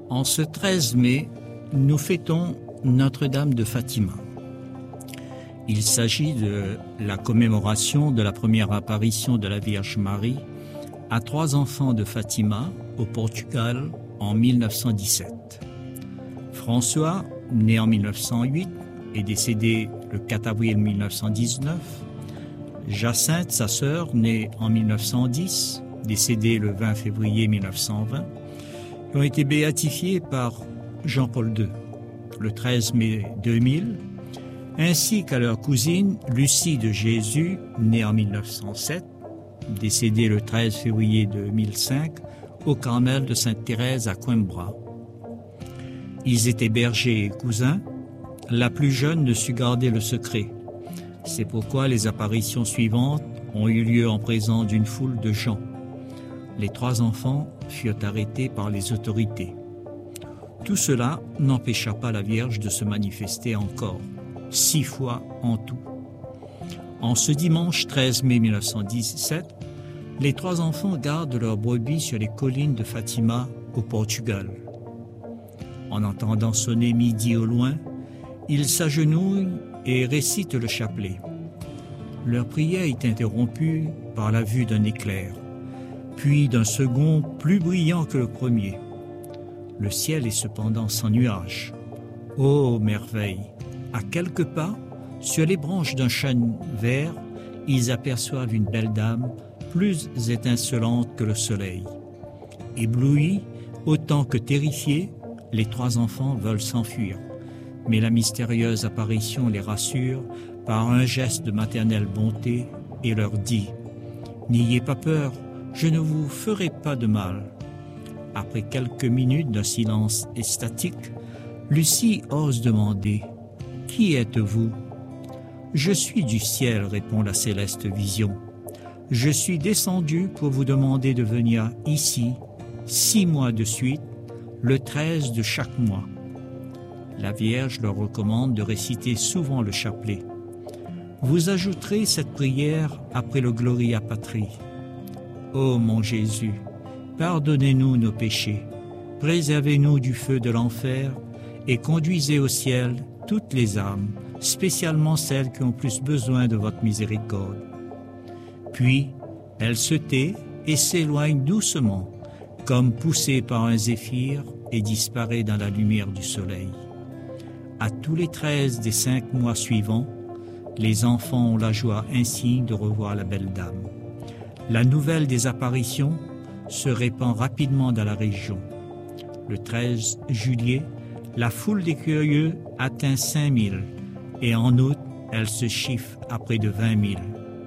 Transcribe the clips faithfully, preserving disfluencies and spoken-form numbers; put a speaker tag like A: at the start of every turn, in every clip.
A: En ce treize mai, nous fêtons Notre-Dame de Fatima. Il s'agit de la commémoration de la première apparition de la Vierge Marie à trois enfants de Fatima au Portugal en mille neuf cent dix-sept. François, né en mille neuf cent huit et décédé le quatre avril mille neuf cent dix-neuf. Jacinthe, sa sœur, née en mille neuf cent dix, décédée le vingt février mille neuf cent vingt, ont été béatifiés par Jean-Paul deux le treize mai deux mille, ainsi qu'à leur cousine Lucie de Jésus, née en mille neuf cent sept, décédée le treize février deux mille cinq, au Carmel de Sainte-Thérèse à Coimbra. Ils étaient bergers et cousins. La plus jeune ne sut garder le secret. C'est pourquoi les apparitions suivantes ont eu lieu en présence d'une foule de gens. Les trois enfants furent arrêtés par les autorités. Tout cela n'empêcha pas la Vierge de se manifester encore, six fois en tout. En ce dimanche treize mai mille neuf cent dix-sept, les trois enfants gardent leurs brebis sur les collines de Fatima au Portugal. En entendant sonner midi au loin, ils s'agenouillent et récitent le chapelet. Leur prière est interrompue par la vue d'un éclair, puis d'un second plus brillant que le premier. Le ciel est cependant sans nuages. Ô merveille! À quelques pas, sur les branches d'un chêne vert, ils aperçoivent une belle dame plus étincelante que le soleil. Éblouis, autant que terrifiés, les trois enfants veulent s'enfuir. Mais la mystérieuse apparition les rassure par un geste de maternelle bonté et leur dit « N'ayez pas peur, je ne vous ferai pas de mal. » Après quelques minutes d'un silence extatique, Lucie ose demander « Qui êtes-vous » ? « Je suis du ciel, répond la céleste vision. Je suis descendu pour vous demander de venir ici, six mois de suite, le treize de chaque mois. » La Vierge leur recommande de réciter souvent le chapelet. Vous ajouterez cette prière après le Gloria Patri. Ô mon Jésus, pardonnez-nous nos péchés, préservez-nous du feu de l'enfer et conduisez au ciel toutes les âmes, spécialement celles qui ont plus besoin de votre miséricorde. Puis, elle se tait et s'éloigne doucement, comme poussée par un zéphyr, et disparaît dans la lumière du soleil. À tous les treize des cinq mois suivants, les enfants ont la joie insigne de revoir la belle dame. La nouvelle des apparitions se répand rapidement dans la région. Le treize juillet, la foule des curieux atteint cinq mille et en août, elle se chiffre à près de vingt mille.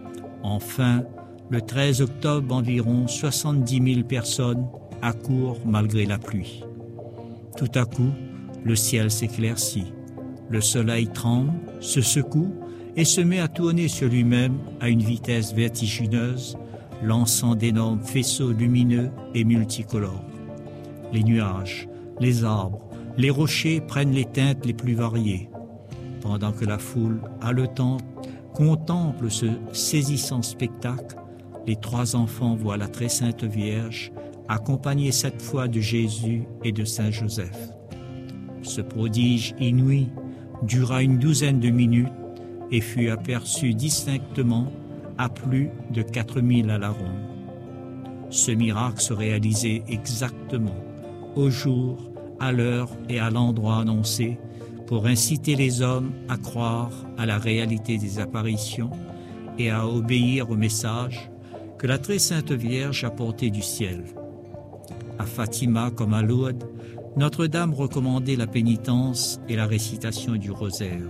A: Enfin, le treize octobre, environ soixante-dix mille personnes accourent malgré la pluie. Tout à coup, le ciel s'éclaircit. Le soleil tremble, se secoue et se met à tourner sur lui-même à une vitesse vertigineuse, lançant d'énormes faisceaux lumineux et multicolores. Les nuages, les arbres, les rochers prennent les teintes les plus variées, pendant que la foule, haletante, contemple ce saisissant spectacle. Les trois enfants voient la très sainte Vierge, accompagnée cette fois de Jésus et de Saint Joseph. Ce prodige inouï dura une douzaine de minutes et fut aperçu distinctement à plus de quatre mille à la ronde. Ce miracle se réalisait exactement au jour, à l'heure et à l'endroit annoncé pour inciter les hommes à croire à la réalité des apparitions et à obéir au message que la très sainte Vierge apportait du ciel. À Fatima comme à Lourdes, Notre-Dame recommandait la pénitence et la récitation du rosaire.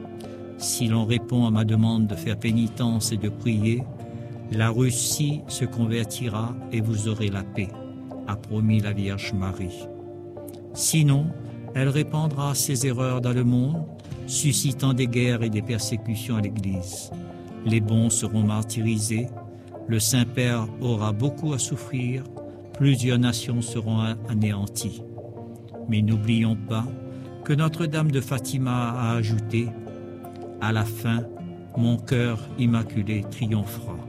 A: Si l'on répond à ma demande de faire pénitence et de prier, la Russie se convertira et vous aurez la paix, a promis la Vierge Marie. Sinon, elle répandra ses erreurs dans le monde, suscitant des guerres et des persécutions à l'Église. Les bons seront martyrisés, le Saint-Père aura beaucoup à souffrir, plusieurs nations seront anéanties. Mais n'oublions pas que Notre-Dame de Fatima a ajouté « À la fin, mon cœur immaculé triomphera ».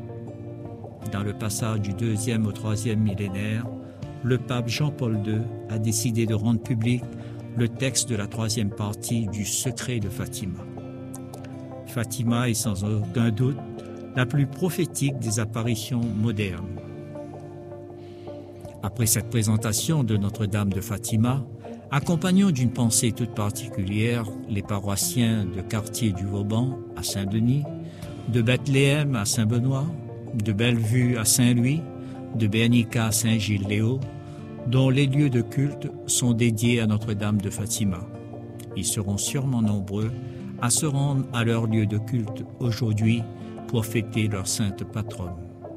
A: Dans le passage du deuxième au troisième millénaire, le pape Jean-Paul deux a décidé de rendre public le texte de la troisième partie du Secret de Fatima. Fatima est sans aucun doute la plus prophétique des apparitions modernes. Après cette présentation de Notre-Dame de Fatima, accompagnons d'une pensée toute particulière les paroissiens de Quartier du Vauban à Saint-Denis, de Bethléem à Saint-Benoît, de Bellevue à Saint-Louis, de Bernica à Saint-Gilles-Léo, dont les lieux de culte sont dédiés à Notre-Dame de Fatima. Ils seront sûrement nombreux à se rendre à leur lieu de culte aujourd'hui pour fêter leur sainte patronne.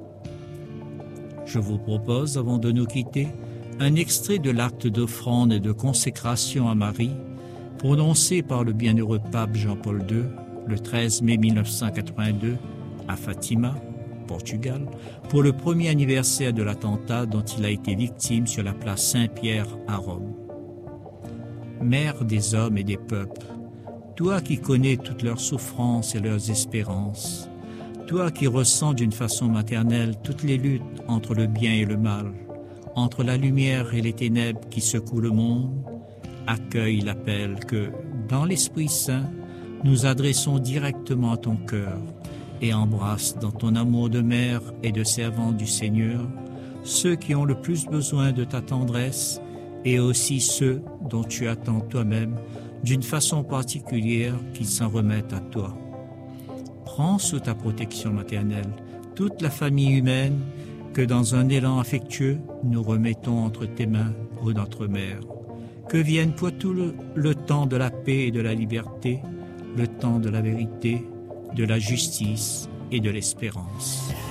A: Je vous propose, avant de nous quitter, un extrait de l'acte d'offrande et de consécration à Marie, prononcé par le bienheureux pape Jean-Paul deux le treize mai mille neuf cent quatre-vingt-deux à Fatima, Portugal, pour le premier anniversaire de l'attentat dont il a été victime sur la place Saint-Pierre à Rome. Mère des hommes et des peuples, toi qui connais toutes leurs souffrances et leurs espérances, toi qui ressens d'une façon maternelle toutes les luttes entre le bien et le mal, entre la lumière et les ténèbres qui secouent le monde, accueille l'appel que, dans l'Esprit Saint, nous adressons directement à ton cœur et embrasse dans ton amour de mère et de servante du Seigneur ceux qui ont le plus besoin de ta tendresse et aussi ceux dont tu attends toi-même d'une façon particulière qu'ils s'en remettent à toi. Prends sous ta protection maternelle toute la famille humaine que dans un élan affectueux nous remettons entre tes mains, ô notre Mère. Que vienne pour tout le, le temps de la paix et de la liberté, le temps de la vérité, de la justice et de l'espérance.